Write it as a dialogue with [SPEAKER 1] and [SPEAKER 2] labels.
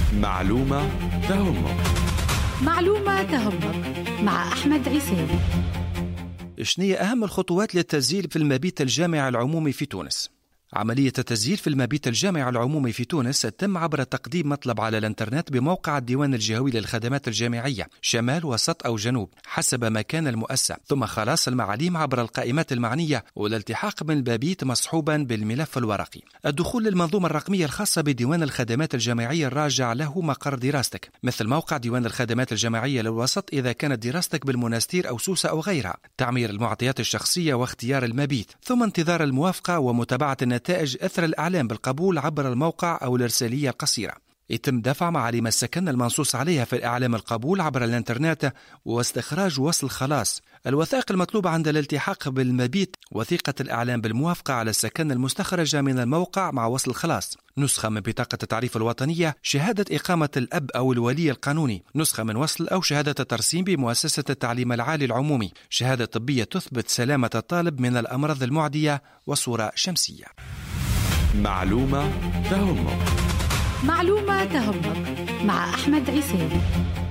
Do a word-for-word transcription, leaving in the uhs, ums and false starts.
[SPEAKER 1] معلومة تهمك.
[SPEAKER 2] معلومة تهمك مع أحمد عيسى.
[SPEAKER 3] شنية أهم الخطوات للتسجيل في المبيت الجامعي العمومي في تونس؟ عملية التسجيل في المبيت الجامعي العمومي في تونس تتم عبر تقديم مطلب على الانترنت بموقع الديوان الجهوي للخدمات الجامعية شمال وسط أو جنوب حسب مكان المؤسسة، ثم خلاص المعاليم عبر القائمات المعنية والالتحاق بالمبيت مصحوبا بالملف الورقي. الدخول للمنظومة الرقمية الخاصة بديوان الخدمات الجامعية الراجع له مقر دراستك، مثل موقع ديوان الخدمات الجامعية للوسط إذا كانت دراستك بالمنستير أو سوسة أو غيرها، تعمير المعطيات الشخصية واختيار المبيت، ثم انتظار الموافقة ومتابعة النتائج أثر الإعلام بالقبول عبر الموقع أو الإرسالية القصيرة. يتم دفع معاليم السكن المنصوص عليها في الإعلام القبول عبر الإنترنت واستخراج وصل خلاص. الوثائق المطلوبة عند الالتحاق بالمبيت: وثيقة الإعلام بالموافقة على السكن المستخرجة من الموقع مع وصل خلاص، نسخة من بطاقة التعريف الوطنية، شهادة إقامة الأب أو الولي القانوني، نسخة من وصل أو شهادة الترسيم بمؤسسة التعليم العالي العمومي، شهادة طبية تثبت سلامة الطالب من الأمراض المعدية، وصورة شمسية.
[SPEAKER 1] معلومة تهمك.
[SPEAKER 2] معلومة تهمك مع أحمد عيسى.